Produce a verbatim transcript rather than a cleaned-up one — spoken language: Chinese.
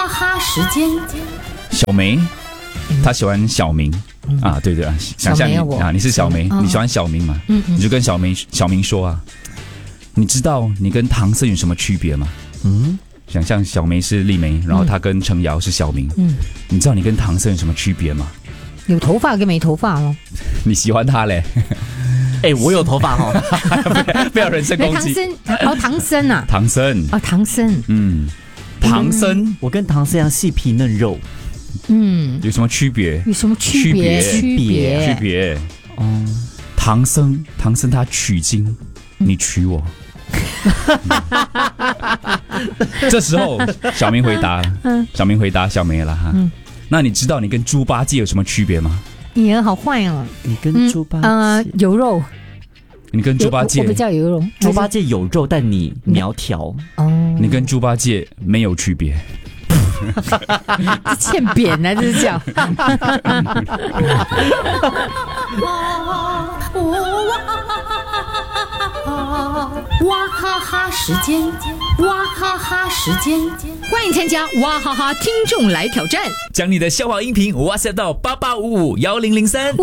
哈哈时间， 小梅，她喜欢小明、嗯、啊，对对啊，想象你啊，你是小梅，你喜欢小明嘛？嗯嗯，你就跟小梅小明说啊，你知道你跟唐僧有什么区别吗？嗯，想象小梅是丽梅，然后她跟程瑶是小明，嗯，你知道你跟唐僧有什么区别吗？ 有头发跟没头发哦。 你喜欢他嘞？ 哎、欸，我有头发哦，不要人身攻击。 唐僧哦，唐僧啊， 唐僧哦，唐僧， 嗯，唐僧， 我跟唐僧一样细皮嫩肉， 嗯， 有什么区别？ 有什么区别？ 区别？区别？哦，唐僧，唐僧他取经，你娶我。这时候，小明回答，嗯，小明回答小梅了哈。嗯，那你知道你跟猪八戒有什么区别吗？ 你人好坏哦！ 你跟猪八戒、 嗯呃、有肉， 你跟猪八戒我比较有肉， 猪八戒有肉，但你苗条哦。 你跟猪八戒没有区别， 这欠扁了，这是叫。 哇哈哈时间，哇哈哈时间， 欢迎参加哇哈哈听众来挑战， 将你的笑话音频 WhatsApp 到八八五五一零零三。